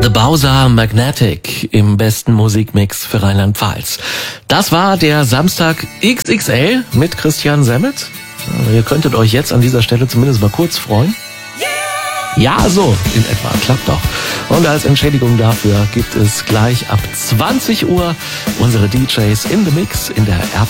The Bowser Magnetic im besten Musikmix für Rheinland-Pfalz. Das war der Samstag XXL mit Christian Semmet. Ihr könntet euch jetzt an dieser Stelle zumindest mal kurz freuen. Ja, so in etwa. Klappt doch. Und als Entschädigung dafür gibt es gleich ab 20 Uhr unsere DJs in the Mix in der